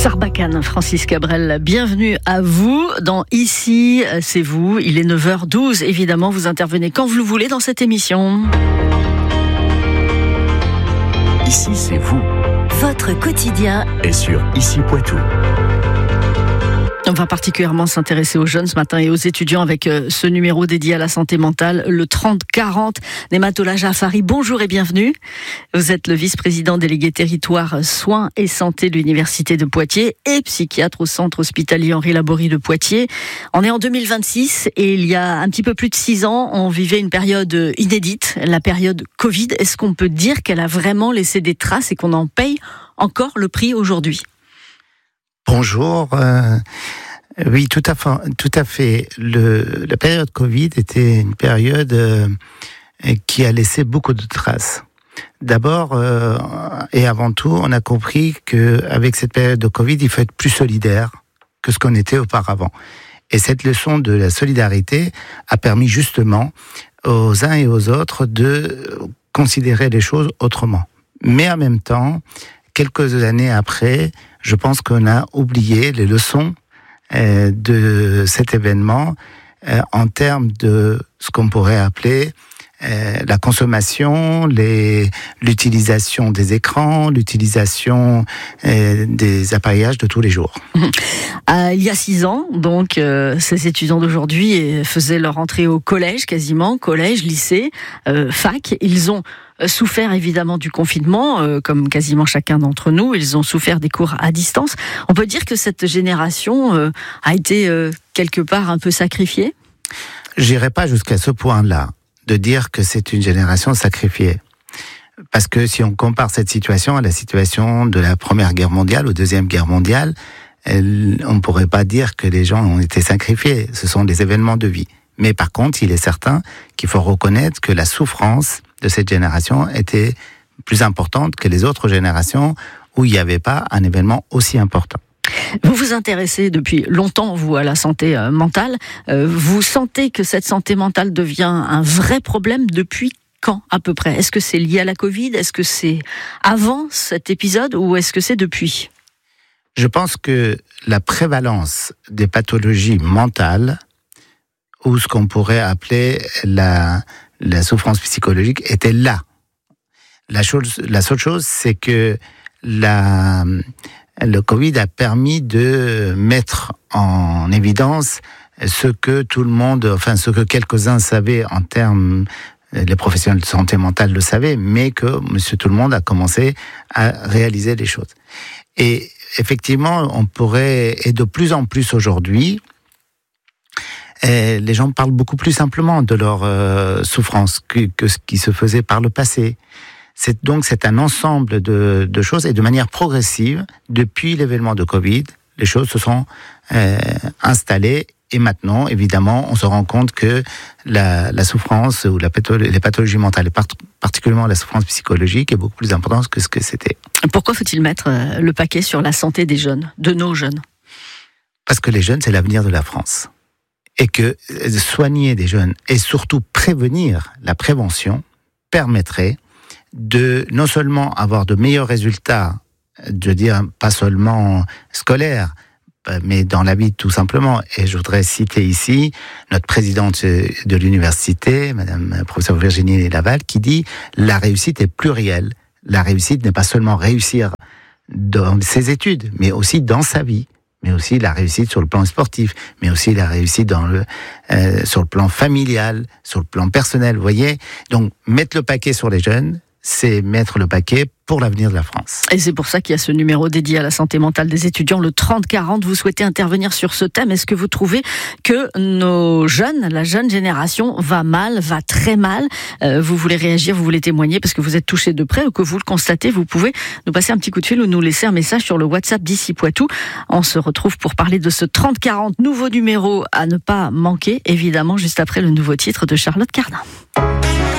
Sarbacane, Francis Cabrel, bienvenue à vous dans Ici, c'est vous. Il est 9h12, évidemment, vous intervenez quand vous le voulez dans cette émission. Ici, c'est vous. Votre quotidien est sur Ici Poitou. On va particulièrement s'intéresser aux jeunes ce matin et aux étudiants avec ce numéro dédié à la santé mentale, le 30-40. Nematola Jaafari, bonjour et bienvenue. Vous êtes le vice-président délégué territoire soins et santé de l'Université de Poitiers et psychiatre au centre hospitalier Henri Laborie de Poitiers. On est en 2026 et il y a un petit peu plus de 6 ans, on vivait une période inédite, la période Covid. Est-ce qu'on peut dire qu'elle a vraiment laissé des traces et qu'on en paye encore le prix aujourd'hui ? Bonjour. Oui, tout à fait. La période Covid était une période qui a laissé beaucoup de traces. D'abord et avant tout, on a compris qu'avec cette période de Covid, il faut être plus solidaire que ce qu'on était auparavant. Et cette leçon de la solidarité a permis justement aux uns et aux autres de considérer les choses autrement. Mais en même temps, quelques années après, je pense qu'on a oublié les leçons de cet événement en termes de ce qu'on pourrait appeler la consommation, l'utilisation des écrans, l'utilisation des appareillages de tous les jours. Il y a 6 ans, donc, ces étudiants d'aujourd'hui faisaient leur entrée au collège quasiment, collège, lycée, fac. Ils ont souffert évidemment du confinement, comme quasiment chacun d'entre nous. Ils ont souffert des cours à distance. On peut dire que cette génération a été quelque part un peu sacrifiée ? J'irai pas jusqu'à ce point-là, de dire que c'est une génération sacrifiée. Parce que si on compare cette situation à la situation de la Première Guerre mondiale ou Deuxième Guerre mondiale, on ne pourrait pas dire que les gens ont été sacrifiés. Ce sont des événements de vie. Mais par contre, il est certain qu'il faut reconnaître que la souffrance de cette génération était plus importante que les autres générations où il n'y avait pas un événement aussi important. Vous vous intéressez depuis longtemps, vous, à la santé mentale. Vous sentez que cette santé mentale devient un vrai problème depuis quand, à peu près ? Est-ce que c'est lié à la Covid ? Est-ce que c'est avant cet épisode ou est-ce que c'est depuis ? Je pense que la prévalence des pathologies mentales, ou ce qu'on pourrait appeler la souffrance psychologique, était là. La seule chose, c'est que le Covid a permis de mettre en évidence ce que ce que quelques-uns savaient en termes, les professionnels de santé mentale le savaient, mais que Monsieur Tout-le-Monde a commencé à réaliser les choses. Et effectivement, on pourrait, et de plus en plus aujourd'hui, les gens parlent beaucoup plus simplement de leur souffrance que ce qui se faisait par le passé. C'est un ensemble de choses, et de manière progressive, depuis l'événement de Covid, les choses se sont installées, et maintenant, évidemment, on se rend compte que la souffrance ou les pathologies mentales, et particulièrement la souffrance psychologique, est beaucoup plus importante que ce que c'était. Pourquoi faut-il mettre le paquet sur la santé des jeunes, de nos jeunes ? Parce que les jeunes, c'est l'avenir de la France. Et que soigner des jeunes, et surtout prévenir, la prévention, permettrait de non seulement avoir de meilleurs résultats, je veux dire pas seulement scolaires, mais dans la vie tout simplement. Et je voudrais citer ici notre présidente de l'université, Madame professeure Virginie Laval, qui dit « La réussite est plurielle. La réussite n'est pas seulement réussir dans ses études, mais aussi dans sa vie. Mais aussi la réussite sur le plan sportif, mais aussi la réussite sur le plan familial, sur le plan personnel, vous voyez. Donc, mettre le paquet sur les jeunes, c'est mettre le paquet pour l'avenir de la France. Et c'est pour ça qu'il y a ce numéro dédié à la santé mentale des étudiants, le 30-40. Vous souhaitez intervenir sur ce thème. Est-ce que vous trouvez que nos jeunes, la jeune génération, va très mal ? Vous voulez réagir, vous voulez témoigner parce que vous êtes touché de près ou que vous le constatez, vous pouvez nous passer un petit coup de fil ou nous laisser un message sur le WhatsApp d'Ici Poitou. On se retrouve pour parler de ce 30-40, nouveau numéro à ne pas manquer, évidemment, juste après le nouveau titre de Charlotte Cardin.